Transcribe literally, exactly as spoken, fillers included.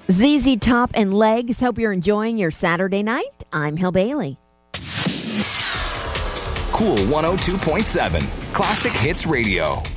Z Z Top and Legs. Hope you're enjoying your Saturday night. I'm Hill Bailey. Cool one oh two point seven, Classic Hits Radio.